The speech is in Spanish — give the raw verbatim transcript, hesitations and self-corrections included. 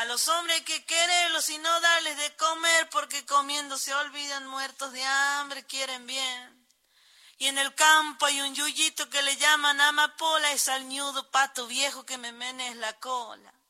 A los hombres hay que quererlos y no darles de comer, porque comiendo se olvidan, muertos de hambre quieren bien. Y en el campo hay un yuyito que le llaman amapola, es al ñudo pato viejo que me menes la cola.